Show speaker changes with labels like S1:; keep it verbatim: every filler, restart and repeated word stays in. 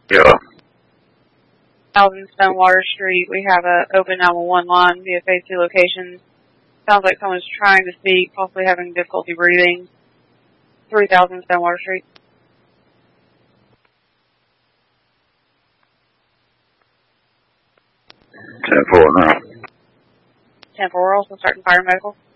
S1: Yeah.
S2: Thousand Stonewater Street. We have a open nine one one line via phase two locations. Sounds like someone's trying to speak, possibly having difficulty breathing. three thousand Stonewater Street.
S1: ten four now.
S2: ten four, we're also starting fire medical.